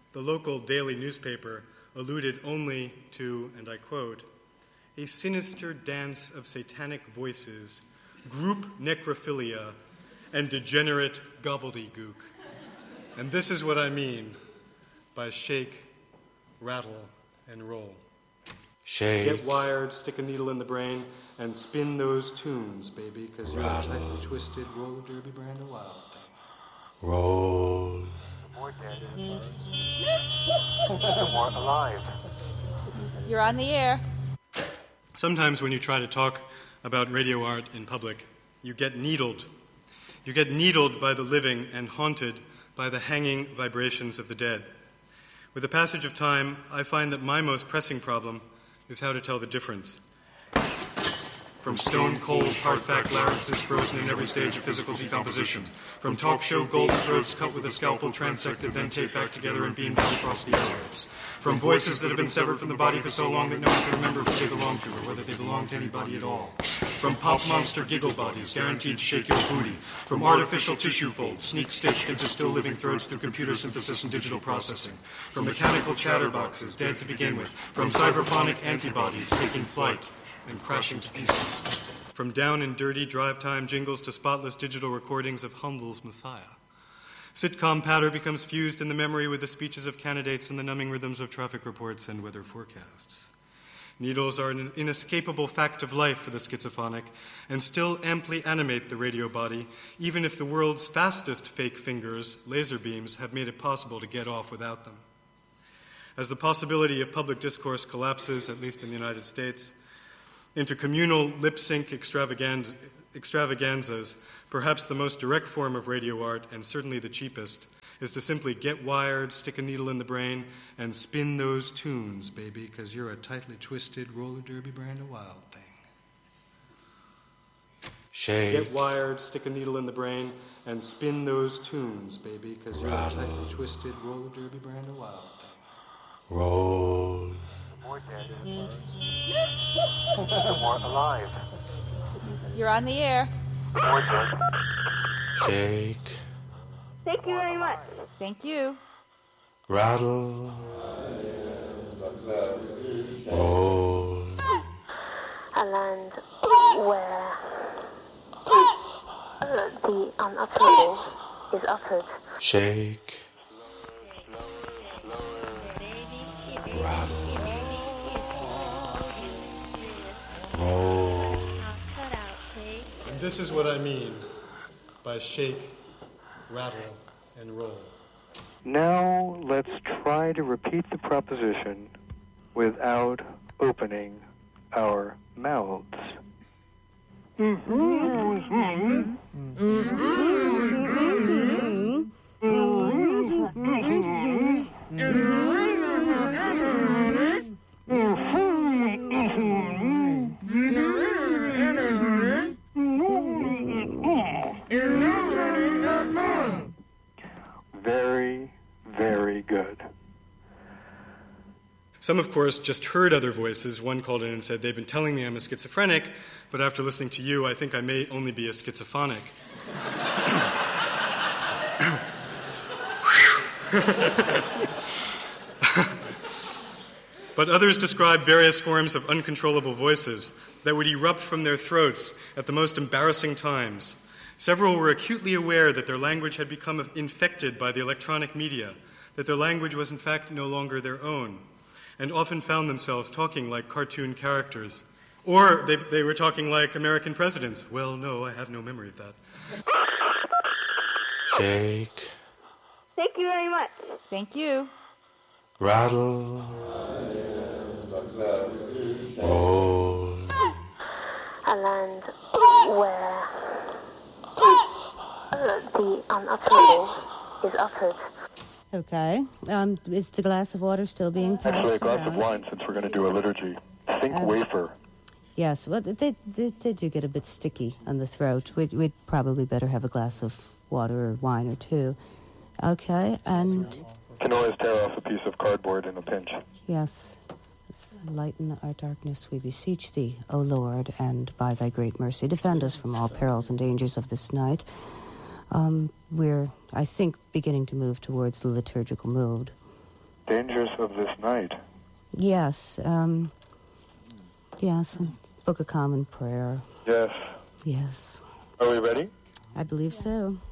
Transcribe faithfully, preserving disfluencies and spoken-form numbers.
the local daily newspaper alluded only to, and I quote, a sinister dance of satanic voices, group necrophilia, and degenerate gobbledygook. And this is what I mean by shake, rattle, and roll. Shake. Get wired, stick a needle in the brain, and spin those tunes, baby, because you're a tightly twisted roller derby brand of wild thing. Roll. More dead in birds. More alive. You're on the air. Sometimes when you try to talk about radio art in public, you get needled. You get needled by the living and haunted by the hanging vibrations of the dead. With the passage of time, I find that my most pressing problem is how to tell the difference. From stone-cold, hard-fact larynxes frozen in every stage of physical decomposition. From talk show golden throats cut with a scalpel, transected, then taped back together and beamed down across the airwaves. From voices that have been severed from the body for so long that no one can remember who they belong to or whether they belong to anybody at all. From pop monster giggle bodies guaranteed to shake your booty. From artificial tissue folds sneak-stitched into still-living throats through computer synthesis and digital processing. From mechanical chatterboxes dead to begin with. From cyberphonic antibodies taking flight and crashing to pieces. From down and dirty drive-time jingles to spotless digital recordings of Handel's Messiah. Sitcom patter becomes fused in the memory with the speeches of candidates and the numbing rhythms of traffic reports and weather forecasts. Needles are an inescapable fact of life for the schizophonic and still amply animate the radio body, even if the world's fastest fake fingers, laser beams, have made it possible to get off without them. As the possibility of public discourse collapses, at least in the United States, into communal lip-sync extravaganz- extravaganzas, perhaps the most direct form of radio art, and certainly the cheapest, is to simply get wired, stick a needle in the brain, and spin those tunes, baby, because you're a tightly twisted roller derby brand of wild thing. Shake. Get wired, stick a needle in the brain, and spin those tunes, baby, because you're a tightly twisted roller derby brand of wild thing. Roll. More dead in birds. More alive. You're on the air. More dead. Shake. Thank you very much. Thank you. Rattle. Roll. A land where uh, the unutterable is uttered. Shake. Rattle. Roll. And this is what I mean by shake, rattle, and roll. Now let's try to repeat the proposition without opening our mouths. Very, very good. Some, of course, just heard other voices. One called in and said, they've been telling me I'm a schizophrenic, but after listening to you, I think I may only be a schizophonic. But others describe various forms of uncontrollable voices that would erupt from their throats at the most embarrassing times. Several were acutely aware that their language had become infected by the electronic media, that their language was in fact no longer their own, and often found themselves talking like cartoon characters. Or they, they were talking like American presidents. Well, no, I have no memory of that. Shake. Thank you very much. Thank you. Rattle. Roll. A land where uh, the unutterable is uttered. Okay. Um, is the glass of water still being passed Actually, a glass around? of wine, since we're going to do a liturgy. Think Um, wafer. Yes. Well, they, they, they do get a bit sticky on the throat. We'd, we'd probably better have a glass of water or wine or two. Okay. And Can always tear off a piece of cardboard in a pinch. yes, lighten our darkness, we beseech thee, O Lord, and by thy great mercy defend us from all perils and dangers of this night. Um, we're, I think, beginning to move towards the liturgical mood. dangers of this night. Yes. Um, yes. and Book of Common Prayer. Yes. Yes. Are we ready? I believe so.